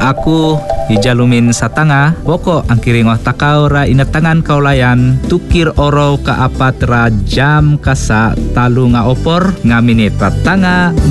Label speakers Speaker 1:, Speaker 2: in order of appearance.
Speaker 1: Aku ijalumin satanga poko angkiringoh takau ra inatangan kaulayan tukir oro ka apat ra jam kasa talu nga opor ngaminit ratanga